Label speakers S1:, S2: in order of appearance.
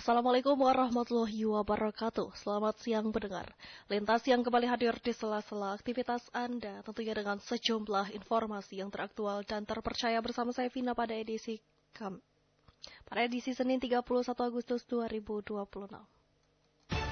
S1: Assalamualaikum warahmatullahi wabarakatuh. Selamat siang pendengar. Lintas yang kembali hadir di sela-sela aktivitas Anda, tentunya dengan sejumlah informasi yang teraktual dan terpercaya bersama saya Vina pada edisi Senin 31 Agustus 2026.